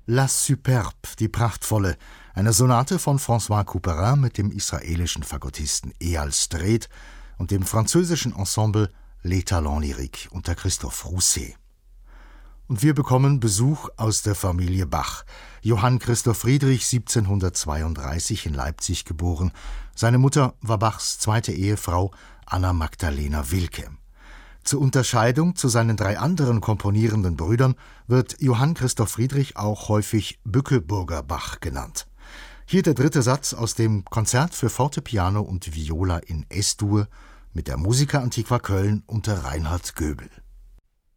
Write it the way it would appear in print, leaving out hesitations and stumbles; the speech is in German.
La Superbe, die Prachtvolle, eine Sonate von François Couperin mit dem israelischen Fagottisten Eyal Strait und dem französischen Ensemble Les Talents Lyriques unter Christophe Rousset. Und wir bekommen Besuch aus der Familie Bach. Johann Christoph Friedrich, 1732 in Leipzig geboren. Seine Mutter war Bachs zweite Ehefrau Anna Magdalena Wilke. Zur Unterscheidung zu seinen 3 anderen komponierenden Brüdern wird Johann Christoph Friedrich auch häufig Bückeburger Bach genannt. Hier der 3. Satz aus dem Konzert für Fortepiano und Viola in Es-Dur mit der Musica Antiqua Köln unter Reinhard Göbel.